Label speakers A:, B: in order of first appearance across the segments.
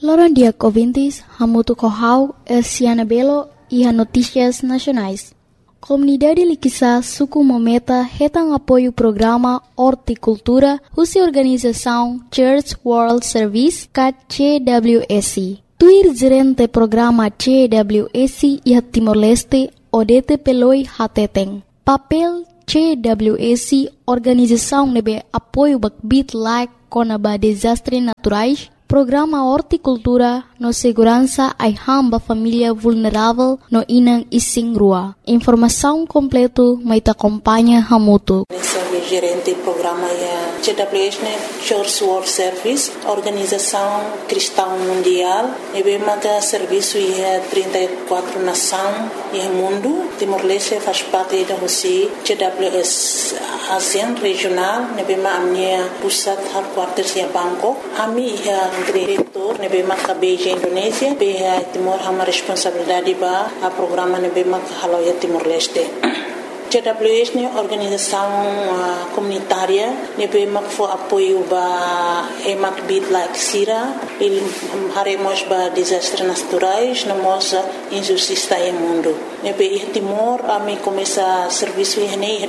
A: Loran dia ouvintes, hamutu kohau, Siana Belo e notícias nacionais. Comunidade Liquiçá suku mometa retang apoio programa Horticultura, husi organização Church World Service, CWSC. Tuir gerente programa CWSC e Timor-Leste, Odete Peloi Hateteng. Papel CWSC, organização nebe apoio bakbit like konaba desastre naturais, programa Horticultura no segurança ai hamba família vulnerável no inang ising rua. Informação completo mai ta acompanha hamutu.
B: Gerente do programa CWS, Church World Service, Organização Cristã Mundial, e bem serviço e 34 nações e mundo. Timor-Leste faz parte da Rússia, CWS ASEAN regional, e bem a minha pusat headquarters em Bangkok. A minha diretor, e bem a Beijing Indonésia, bem Timor a responsabilidade ba a programa e bem a Haloia Timor-Leste. CWS é organização comunitária, nebema for apoio ba emak bit like sira, ele haremos ba desastres naturais, namos injustiça em mundo. Nebe Timor a me começa serviço em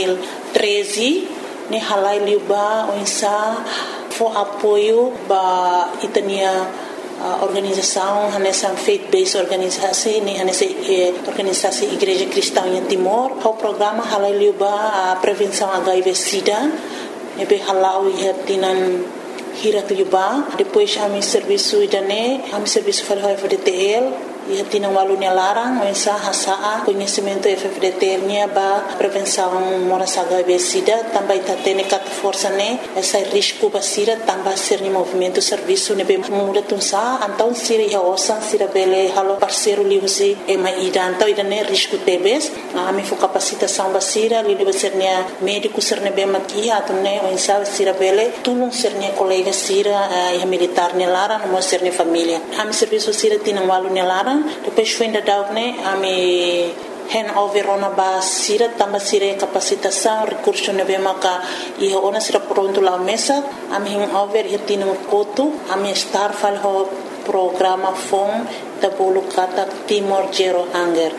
B: 2013, ne halai liuba onsa for apoio ba itania organização nessa faith-based organização nessa organização Igreja Cristã em Timor o programa halaliuba a prevenção HIV/SIDA nebe halau ia tinan hirat liuba depois a mi serviço idane a mi serviço para o FDTL ia tinan walunya larang mensa hasaa conhecimento FDTL nya ba prevenção morasa HIV/SIDA também tatene cat força ne essa risco basira também ser ni movimento serviço nebe muda tunsa então siri ya osa sira bele halo parceiro liusi e mai ida então idane risco tebes a mi fo capacitação basira li deve ser nia médico ser nebe makia atune mensa sira bele tulung ser nia colega sira e militar ne lara no ser ni família a mi serviço sira tinan walunya larang depois foi ainda daune a me handover ona ba sira tamba sira capacitação recurso nebe maka e ona sira pronto la mesa a me handover hitino kotu a me star fal ho programa fom tabulu kata Timor Zero Hunger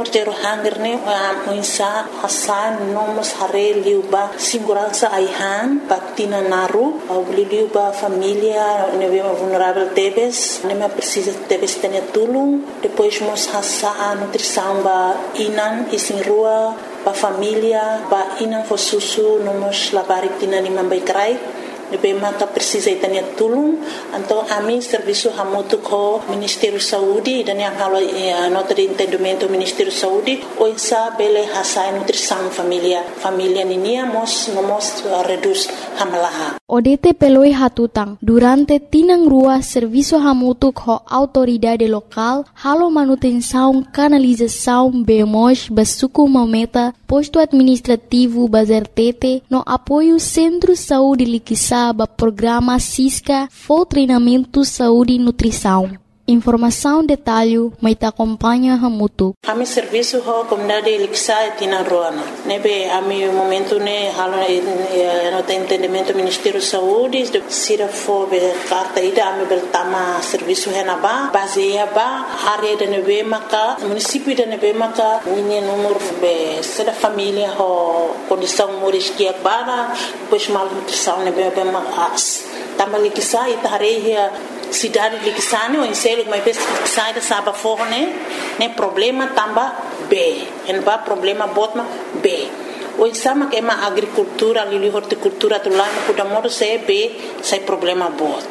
B: ne muinsa hasan nomos hare liuba segurança aihan patina naru au liuba família nebe vulnerável tebes nema precisa tebes tenia tulung depois mos hasa nutrição ba inan isin rua ba família ba inan fo susu nomos labarik tina ni mambai krai nebe maka precisa itania tulung então a mim serviço hamutu ko Ministério Saúde dan yang halo nota de entendimento Ministério Saúde o insa bele hasai nutrição família ninia mos reduz hamalaha
A: Odete peloi hatutang durante tinang rua serviço hamutu ko autoridade local halo manutenção canalização bemos basuku mometa posto administrativo bazertete no apoio Centro Saúde Liquiçá ba programa Cisca for treinamento saúde e nutrição. Informação detalhe mai ta acompanha hamutu.
B: Ami serviço ho comunidade Liquiçá tina roana. Nebe ami momento ne halo no entendimento Ministério Saúde de sira fo be carta ida ami bertama serviço henaba baseia ba área de nebe maka município de nebe maka minha número be sera família ho condição moriskia bara pois mal nutrição nebe be mas tama Liquiçá itareia cidade Liquiçá ne o enselo mas sai da saba forne ne problema tamba B en ba problema botma B o insama que ma agricultura lili horticultura tu lá no kudamoro se B sai problema bot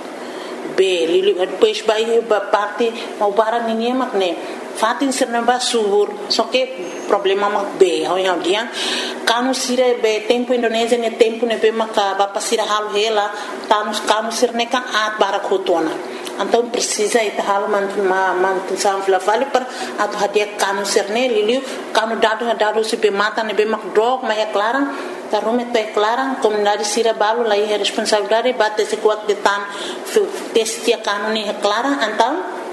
B: B lili depois vai ba parte mau bara ninguém mak ne fatin serna ba subur só que problema mak B ao yang dia kanu sire be tempo Indonésia ne tempo ne be maka ba pasira halu hela kanu sirne kan at bara khotona então precisa ita hal mantu samfla vale para atu hadia kanu serne liliu kanu dado se be mata ne be mak drog ma é clara tarumet pe clara comunidade sira balu lá é responsabilidade bate se kuat de tan testia kanu ne é clara então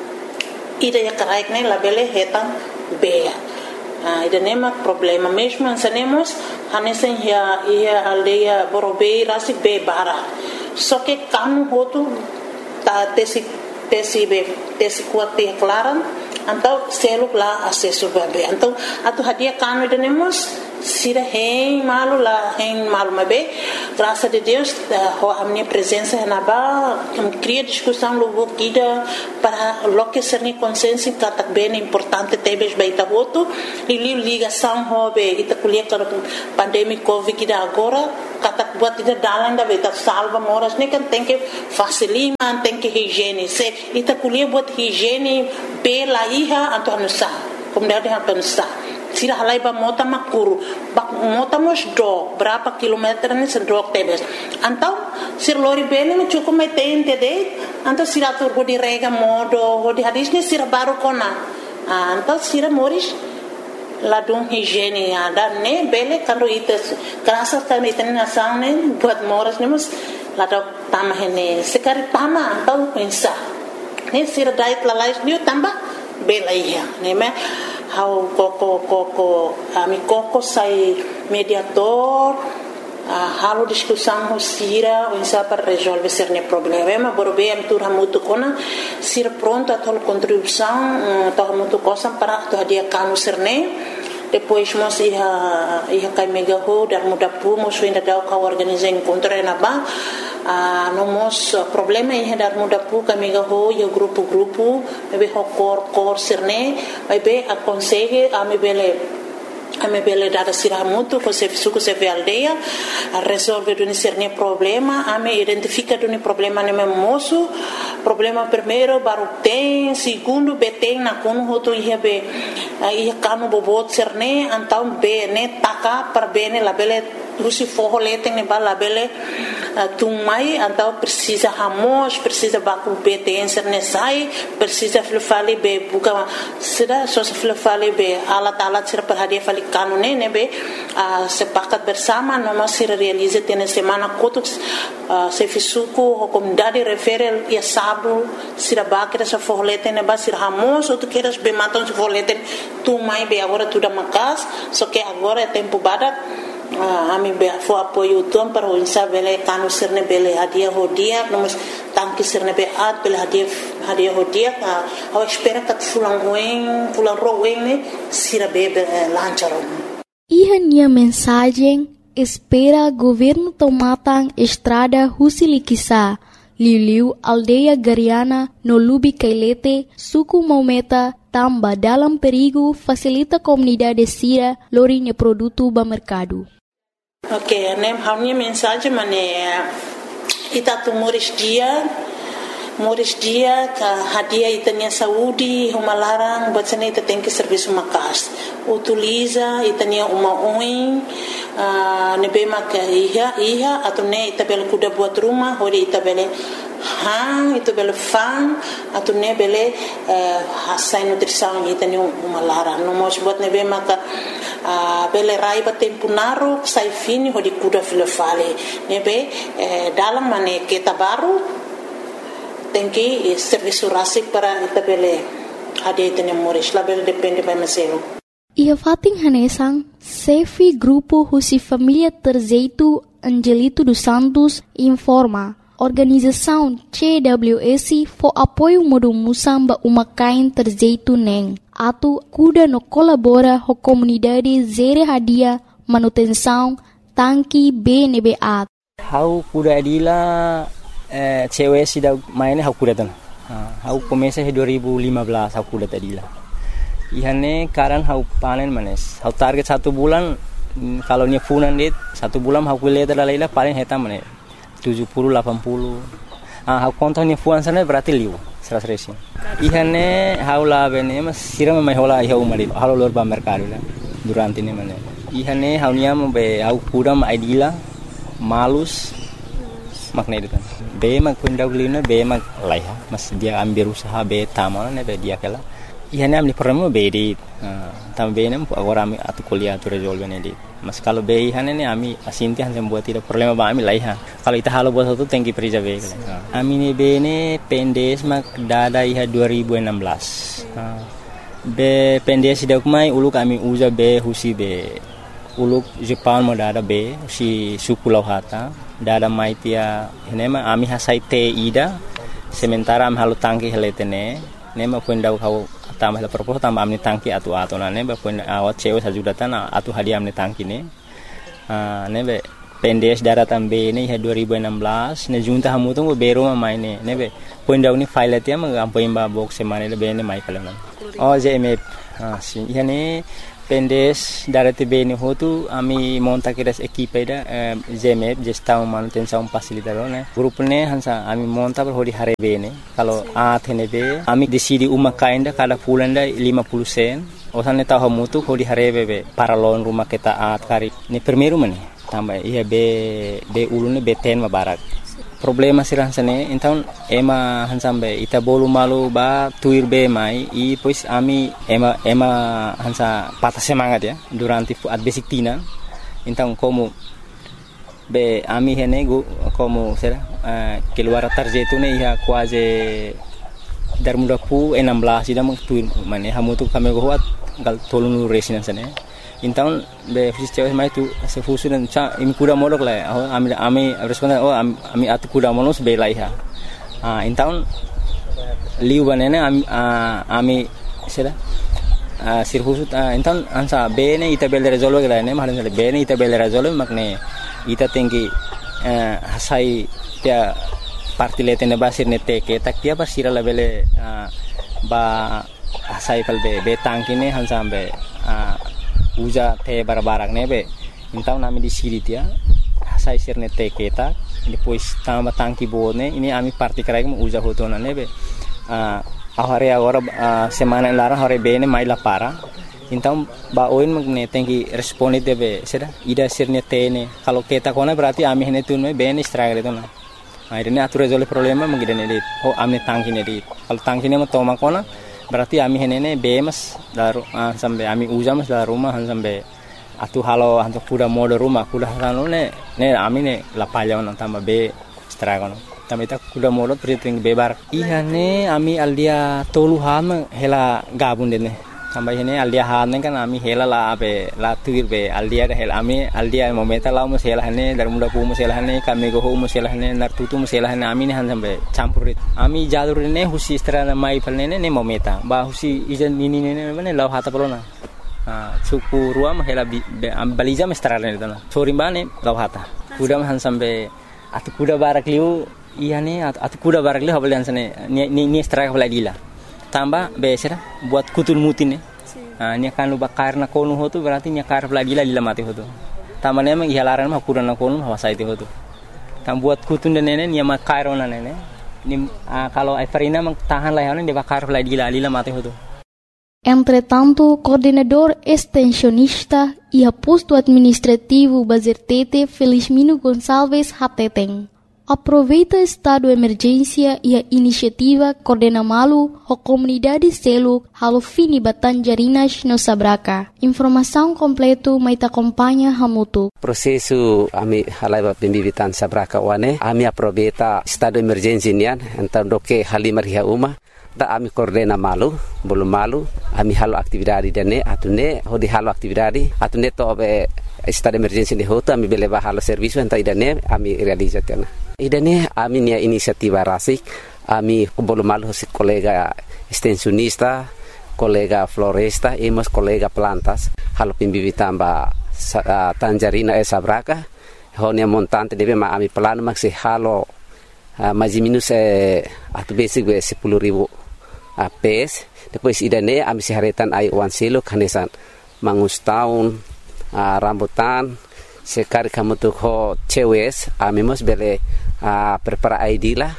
B: ida ya karaik ne labele hetan be ida nema problema mesmo ansanemos hanesen ia aldeia borobei rasi be bara só que kanu hotu ta tesi tesi kuat te klaran então seluk lá acesso bebê então atu hadia kanu denemos sira hein malu mabe graças a Deus a minha presença na ba cria discussão logo kida para loque ser ni consciência que bem importante tebes baita voto e ligação hobe ita kuliah para pandemia covid kida agora kata buat ida dalan da beta salva moras ne kan tem que facilitar tem que higiene se ita kuliah buat higiene pela iha atau nusa kemudian atau nusa sira halai ba mota makuru ba mota mos do berapa kilometer ni sedok tebes antau sir lori bene me cukup metente de antau sira tur di rega modo di hadis ni sira baru kona antau sira moris ladung higiene ada ne bele kando ites kerasa kami itene nasang ne buat moras ne mus ladau tamah ne sekari tama antau pensa ne sira diet lalais ni tambah bela iya ne me how koko ami koko sai mediator halo discussão sira o insa para resolver cerne problema borbe am tur hamutu kona sira pronto a tol contribuição to hamutu cosa para to dia kanu cerne depois mos ia kai mega ho dar muda pu mos ainda dau ka organizar encontro na ba no mos problema ia dar muda pu ka mega ho yo grupo be ho cor cerne vai be aconselhe a me bele dada sira mutu ko se suku se ve aldeia a resolve do cerne problema a me identifica do problema ne moço problema primeiro baru tem segundo beteng na kono hoto ia be ia kanu bobot cerne antau be ne taka per bene la bele rusi forro leteng ne bala bele tumai antau precisa hamos precisa baku beteng cerne sai precisa flufali be buka sida so flufali be alat sira per hadia fali kanu ne be sepakat bersama noma sira realize tene semana kotuk se fisuku comunidade referel ia sabu sira bakira sa forlete ne ba sira hamos ou tu queres be matam se forlete tu mai be agora tu da makas só que agora é tempo badak ami be fo apoio tom para o insa bele kanu sirne bele hadia hodia nomos tanki sirne be at bele hadia hodia a espera que fulan roen ne sira be lancharon
A: Ihania mensagem espera governo tomatan estrada Husilikisa Liu aldeia Gariana no Lubi Kailete suku Maumeta tamba dalam perigo facilita comunidade sira lorinha produto ba mercado.
B: Ok, nem a minha mensagem itatu moris dia ka hadia itania saúde uma larang buat sana ita tem que serviço makas utiliza itania uma nebe maka iha atau ne ita bel kuda buat rumah hori ita bele ita bele fan atau ne bele hasai nutrição itania uma larang no mos buat nebe maka bele rai ba tempo naru sai fini hori kuda filofale nebe dalam mane kita baru tem que serviço rásico para itabele hadia itene moris label depende by mesero
A: ia fating hanesang Sefi grupo Husi Família Terzeito Angelito dos Santos informa organização CWS for apoio modo musamba umakain Terzeito neng atu kuda no colabora ho comunidade zere hadia manutenção tanki BNBA
C: how kuda adila cewek sudah mainnya aku datang. Aku komesa 2015 aku datang tadi lah. Ihane karan aku panen manes. Aku target 1 bulan kalau ni funan dit 1 bulan aku lihat dalam lah paling heta manes 70 80. Aku kontak ni fuan sana berarti liu 100. Ihane aku lah bene mas siram mai hola iha umari. Halo lor ba mercado lah durante ni manes. Ihane aku niam be aku kuram idila malus makna itu kan be mak pindah gulina be mak laiha mas dia ambil usaha be tamana be dia kala ihane amli problema be di tambe nem agora ami atu kuliah tu resolve ne di mas kalau be ihane ne ami asinti han buat tidak problema ba ami laiha kalau ita halo buat itu tengki perija be kala ami ne be ne pendes mak dada iha 2016 be pendes dak mai uluk ami uza be husi be uluk Jepang mo dada be si suku lauhata dada maitia henema ami hasai te ida sementara am halu tangki heletene ne ma pun dau kau tambah la propos tambah amni tangki atu na ne ba pun awat cewe sajudatan atu hadiah amni tangki ne ne be pendes daratan be ne 2016 ne junta hamu tu bero ma mai ne be pun dau ni file tia ma am poin ba box semane le be ne mai kala oh JMF si yani pendes darate be ne hotu ami monta kiras equipe da JMF gestão manutenção facilitador ne grupo ne hansa ami monta per hodi hare be ne kalau athene be ami decidi uma kainda kada pulanda 50 sen osan ne tahu hamu tu hodi hare be paralon rumah kita kari ni primeiro mane tambah iya be ulune be ten ma barak problema sirah sane então ema hansambe ita bolu malu ba tuir be mai e pois ami ema hansa patah semangat ya durante at basic tina então como be ami hene como será keluar tarjetu ne ia quase dar muda pu 16 ida mang tuir mane hamu tu kami goat gal tolunu resina sane então be fisios mai tu se fusu dan cha imi kuda modok la ami responda ami atu kuda monos be lai ha então liu banene ami sera sirfusu então ansa be ne ita bel resolve la ne mahan be ne ita bel resolve makne ita tinggi hasai dia parti letene basir ne teke tak dia basira la bele ba hasai kal be tangki ne hansa be uja te barbarak nebe então nami di siri dia sai sirne te keta depois tamba tangki bone ini ami parti karai mo uja hotona nebe ahare agora semana lara hore bene mai la para então ba oin magne tengi responde debe seda ida sirne tene kalau keta kona berarti ami hene tunme bene struggle itu na akhirnya atu resolve problema mangidane dit ami tangki ne dit kalau tangki ne mo toma kona berarti ami henene bemas daru sampai ami ujamas daru rumah sampai atu halo hantu kuda mode rumah kuda halo ne ami ne lapalya on tambah be stragon tambah ita kuda mode priting bebar ihane ami aldia toluhan hela gabun dene tambah hene aldia han kan ami hela la be la tuir be aldia hela ami aldia momenta la mo hela hane dar muda pu mo hela hane kami go mo hela hane nar tutu mo hela hane ami ne han sampai campurit ami jalur ne husi strana mai palne ne momenta ba husi ijan nini ne mane law hata pelona suku ruam hela baliza mestrana ne tana sorimbane law hata kuda han sampai atu kuda barak liu ihane atu kuda barak liu habalian sane ni straka baladila tambah besera buat kutul mutin nya kan lu bakar na konu hotu berarti nya kar lagi lila mati hotu tamane emang ihalaran mah kurang na konu hawasa itu hotu tam buat kutun dan nene nya makar ona nene ni kalau Everina mang tahan layanan dia bakar lagi lila mati hotu.
A: Entretanto, coordenador extensionista e aposto administrativo Bazertete Felizmino Gonçalves Hateteng aproveita estado de emergência e a iniciativa Coordena Malu, a comunidade selo halo fini Batanjarinas no Sabraca. Informação completo mai acompanha hamutu.
D: Prosesu ami halai pembibitan Sabraca wane ami aproveita estado de emergência nian então doke halimar hia uma da ami Coordena Malu belum malu ami halo aktividade dene atune hodi halo aktividade atune to be estado de emergência de hoto ami beleva halo serviço então idane ami realizatena. Idane ami nia inisiativa rasik ami belum malu si kolega extensionista kolega floresta emos kolega plantas halo pembibitan ba Tanjarina Sabraca honia montante debe ma ami plan maksi halo mais minus atu basic 10.000 PS depois idane ami siharetan ai wan selo kanesan mangus tahun rambutan sekar kamu tu ho cewes ami mos bele prepara ID lah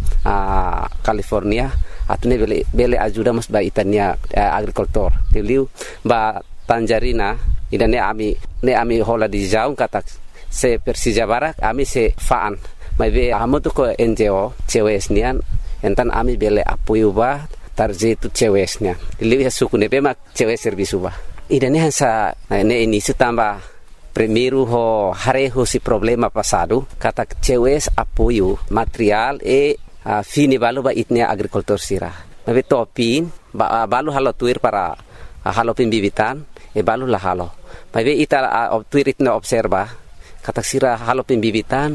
D: California atune bele ajuda mos ba itania agricultor teliu ba Tanjarina idane ami hola di jaung kata se Persija Barak ami se faan mai be amu tu ko NGO cewes nian entan ami bele apoio ba tarjetu cewesnya liu ya suku ne bema cewes servisu ba idane hansa ne ini tambah primeiro ho hareho si problema passado kata cewes apoio material fini balu ba itnia agricultor sira mabe topin ba balu halo tuir para halo pembibitan balu la halo mabe ita tuir itna observa kata sira halo pembibitan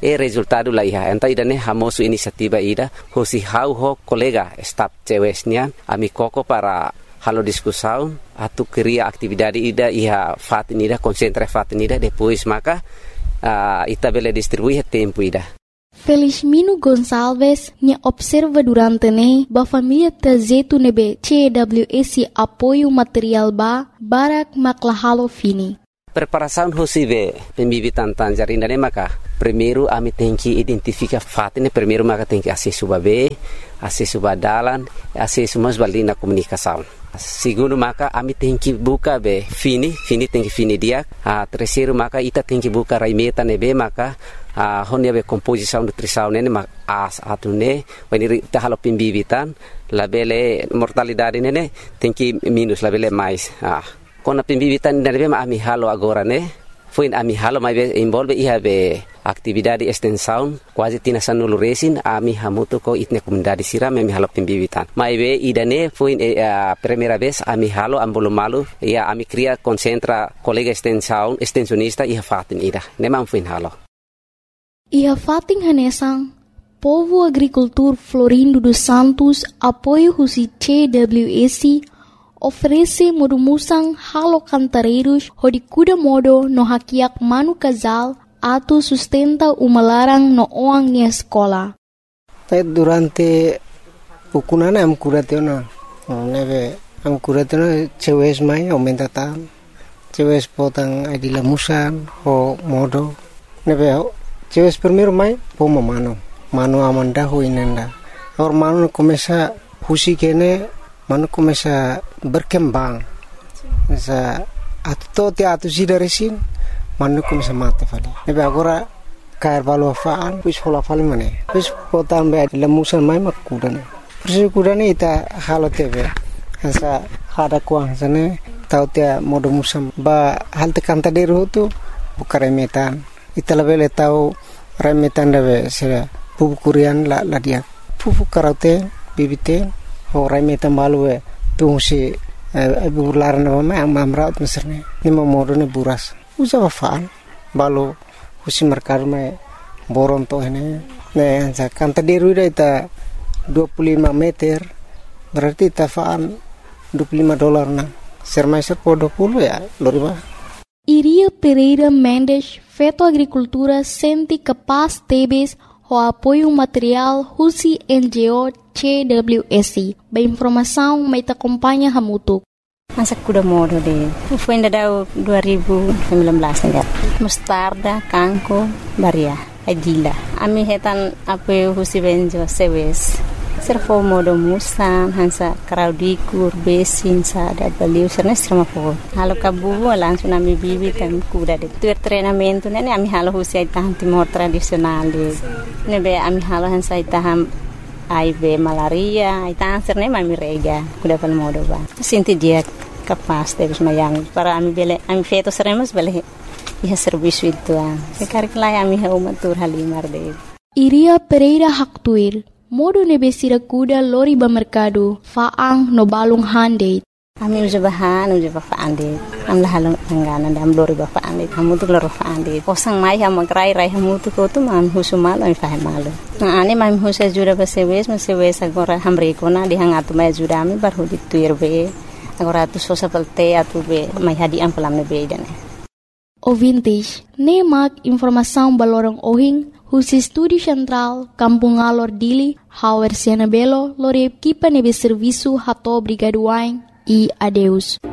D: resultado la iha enta ida ne hamosu inisiativa ida hosi hau ho kolega staf cewesnya ami koko para halo discussão atu cria atividade ida iha fatin ida concentra fatin ida depois maka ita bele distribuir tempo ida.
A: Felizmino Gonçalves nya observa durante ne ba família trazetu nebe CWS apoio material barak maklahalo fini.
D: Preparação hosive pembibitan tanjarina ne maka primeiro ami tem que identificar fatin primeiro maka tem que acesso babe acesso badalan acesso mas balina comunicação. Segundo maka ami tem que buka be fini tem que fini dia. Terceiro maka ita tem que buka raimeta nebe maka honia be composição nutrição nene as atune when ita halo pembibitan labele mortalidade nene tem que minus labele mais. Kona pembibitan nebe ami halo agora ne foi ami halo mai be envolve iha be atividade extensão quase tina sanulu resin ami hamuto ko itne comunidade siram ami halo pembibitan mai be idane foi primeira vez ami halo ambolomalu ia ami cria concentra colega extensão extensionista iha fatin ida nemam foi halo
A: iha fatin hanesang Povo Agricultor Florindo dos Santos apoio husi CWS oferece modumusang halo cantareiros hodikuda modo no hakiak manu casal atu sustenta umalarang no oang nia escola.
E: Durante pukunana am kuratena neve am kuratena cewes mai aumenta tan cewes potang adila musan ho modo neve cewes primero mai pomo mano amanda ho inenda or mano começa husi kene mano começa berkembang sa atu sida resin mano começa mate fali nebe agora cair valo afaan pis hola fali mane pis potam be lemusan mai makudane pis kudane ita halo tebe sa hada kuang sane tau tia modo musam ba hal tekan taderu tu bukaremetan ita lebele tau remetan debe se pupukurian la dia pupu karate bibite ho remetan balue tu si bularna mama amraut meserne ni modo ne buras usa afaan balu husi merkar me boron to hene ne sa kan taderu ita 25 meter berarti tafaan $25 na sermaiser po 20 ya loriba.
A: Iria Pereira Mendes feto agricultura senti capaz tebes o apoio material husi NGO CWS ba informação mai ta acompanha hamutuk.
F: Masa kuda modo de foi ainda dau 2019 enggak mustarda kangko baria adila ami hetan apoio husi benjo sewes servo modo musan hansa kraudikur besin sada baliu serna strama po halo kabu langsung ami bibi kan kuda de tuer treinamento nene ami halo husi itaham timor tradisional de nebe ami halo hansa itaham aibe malaria itaham serna ami rega kuda pal modo ba sinti dia capaz de mayang para ami bele ami feto seremos bele iha serviço itu sekarang lai ami haumatur halimar de
A: Iria Pereira Haktuir modo nebesira kuda lori ba mercado faang no balung hande
F: ami uja faande am la halong angana dam lori ba faande hamu tu loro faande osang mai ham grai rai hamu tu ko tu man husumal ai fahe malu na ani mam husa jura ba sewes agora hamre kona di hangatu mai jura ami bar hudi tuirbe agora tu sosa pelte atu be mai hadi am pelam ne be dane
A: o vintage ne mak informação balorong ohing husi Estúdio Central, Kampung Alor Dili, Hauer Sianabelo, lore equipa nebe serviço hato brigaduain e adeus.